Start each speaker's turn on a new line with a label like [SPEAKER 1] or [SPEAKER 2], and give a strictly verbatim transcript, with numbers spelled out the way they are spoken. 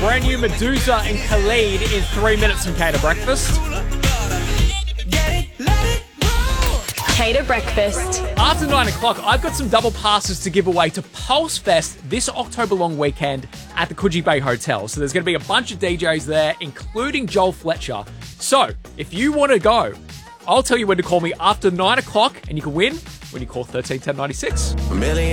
[SPEAKER 1] Brand new Medusa and Khalid in three minutes from Cater Breakfast.
[SPEAKER 2] Cater Breakfast.
[SPEAKER 1] After nine o'clock, I've got some double passes to give away to Pulse Fest this October long weekend at the Coogee Bay Hotel. So there's going to be a bunch of D Js there, including Joel Fletcher. So if you want to go, I'll tell you when to call me after nine o'clock, and you can win when you call one three one zero nine six.